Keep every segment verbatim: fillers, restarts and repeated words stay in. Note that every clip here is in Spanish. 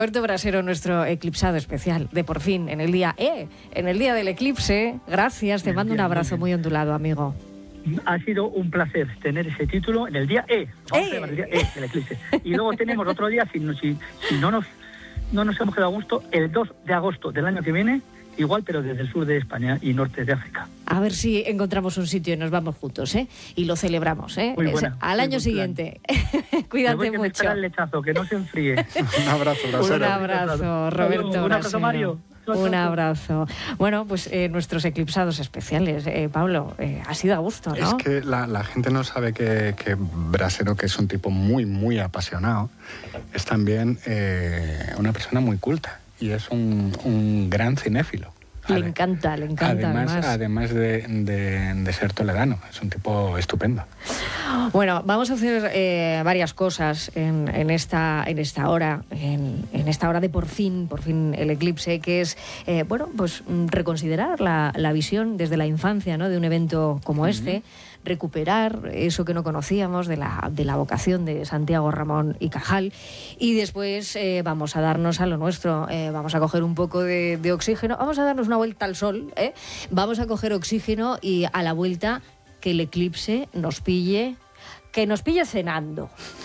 Roberto Brasero, nuestro eclipsado especial de Por Fin, en el día E, en el día del eclipse. Gracias, te mando un abrazo muy ondulado, amigo. Ha sido un placer tener ese título en el día E, vamos a llamar el día E del eclipse. Y luego tenemos otro día, si, si, si no, nos, no nos hemos quedado a gusto, el dos de agosto del año que viene, igual, pero desde el sur de España y norte de África. A ver si encontramos un sitio y nos vamos juntos, ¿eh? Y lo celebramos, ¿eh? Muy buena, al año siguiente. Cuídate voy mucho. Que el lechazo, que no se enfríe. Un abrazo, Brasero. Un abrazo, Roberto. Un abrazo, Mario. Un abrazo. Bueno, pues eh, nuestros eclipsados especiales. Eh, Pablo, eh, ha sido a gusto, ¿no? Es que la, la gente no sabe que, que Brasero, que es un tipo muy, muy apasionado, es también eh, una persona muy culta y es un, un gran cinéfilo. Le encanta, le encanta. Además, además. además de, de, de ser toledano, es un tipo estupendo. Bueno, vamos a hacer eh, varias cosas en, en, esta, en esta hora, en, en esta hora de por fin, por fin el eclipse, que es, eh, bueno, pues reconsiderar la, la visión desde la infancia, ¿no?, de un evento como este. Uh-huh. Recuperar eso que no conocíamos de la, de la vocación de Santiago Ramón y Cajal, y después eh, vamos a darnos a lo nuestro, eh, vamos a coger un poco de, de oxígeno, vamos a darnos una vuelta al sol, ¿eh? Vamos a coger oxígeno y a la vuelta que el eclipse nos pille, que nos pille cenando.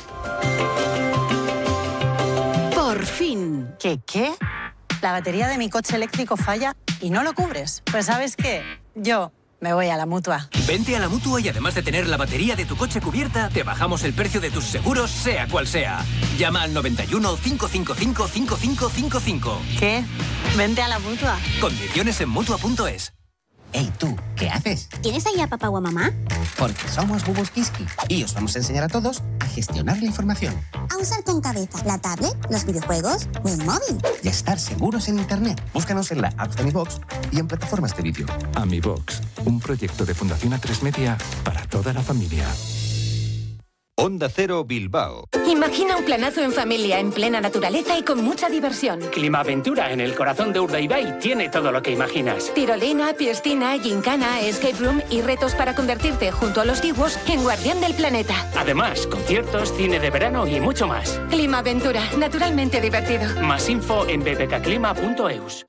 Por fin. ¿Qué qué? La batería de mi coche eléctrico falla y no lo cubres. Pues ¿sabes qué? Yo me voy a la Mutua. Vente a la Mutua y además de tener la batería de tu coche cubierta, te bajamos el precio de tus seguros, sea cual sea. Llama al noventa y uno, cinco cinco cinco, cinco cinco cinco cinco. ¿Qué? Vente a la Mutua. Condiciones en Mutua punto es. Hey, tú, ¿qué haces? ¿Tienes ahí a papá o a mamá? Porque somos Bubos Kiski y os vamos a enseñar a todos a gestionar la información. A usar con cabeza la tablet, los videojuegos o el móvil. Y a estar seguros en Internet. Búscanos en la app de AmiBox y en plataformas de vídeo. AmiBox, un proyecto de Fundación A tres Media para toda la familia. Onda Cero Bilbao. Imagina un planazo en familia, en plena naturaleza y con mucha diversión. Climaventura en el corazón de Urdaibai tiene todo lo que imaginas. Tirolina, piscina, gincana, escape room y retos para convertirte junto a los dibuos en guardián del planeta. Además, conciertos, cine de verano y mucho más. Climaventura, naturalmente divertido. Más info en b b k clima punto e u s.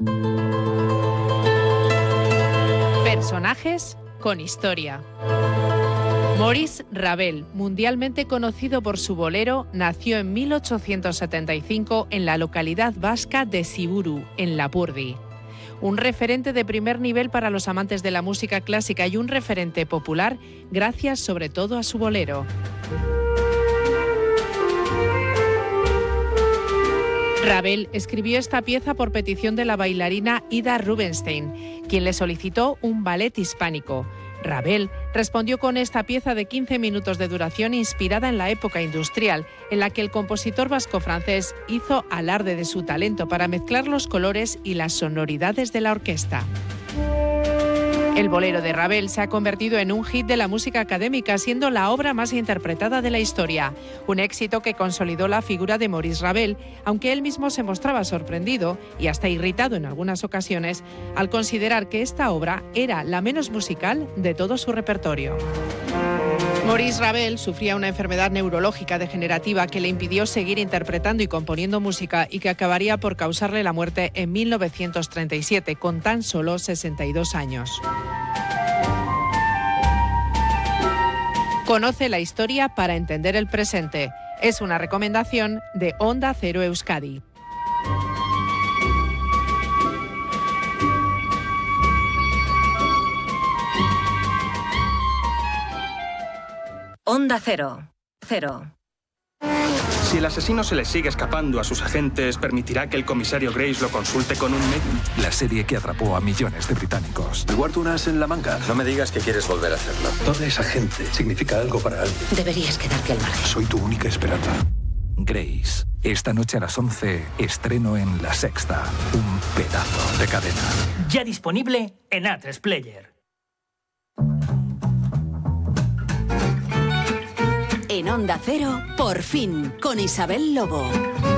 Personajes con historia. Maurice Ravel, mundialmente conocido por su bolero, nació en mil ochocientos setenta y cinco en la localidad vasca de Siburu, en Lapurdi. Un referente de primer nivel para los amantes de la música clásica y un referente popular gracias sobre todo a su bolero. Ravel escribió esta pieza por petición de la bailarina Ida Rubinstein, quien le solicitó un ballet hispánico. Ravel respondió con esta pieza de quince minutos de duración inspirada en la época industrial, en la que el compositor vasco-francés hizo alarde de su talento para mezclar los colores y las sonoridades de la orquesta. El bolero de Ravel se ha convertido en un hit de la música académica, siendo la obra más interpretada de la historia. Un éxito que consolidó la figura de Maurice Ravel, aunque él mismo se mostraba sorprendido y hasta irritado en algunas ocasiones al considerar que esta obra era la menos musical de todo su repertorio. Maurice Ravel sufría una enfermedad neurológica degenerativa que le impidió seguir interpretando y componiendo música y que acabaría por causarle la muerte en mil novecientos treinta y siete, con tan solo sesenta y dos años. Conoce la historia para entender el presente. Es una recomendación de Onda Cero Euskadi. Onda Cero. Cero. Si el asesino se le sigue escapando a sus agentes, ¿permitirá que el comisario Grace lo consulte con un médium? La serie que atrapó a millones de británicos. ¿Me guardo un as en la manga? No me digas que quieres volver a hacerlo. Toda esa gente significa algo para alguien. Deberías quedarte al margen. Soy tu única esperanza. Grace. Esta noche a las once, estreno en La Sexta. Un pedazo de cadena. Ya disponible en A tres Player. En Onda Cero, Por Fin, con Isabel Lobo.